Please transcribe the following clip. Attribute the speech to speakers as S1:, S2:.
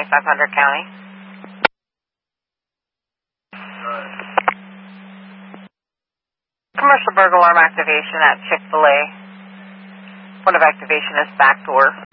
S1: 2500 County. Commercial burglar alarm activation at Chick-fil-A. Point of activation is back door.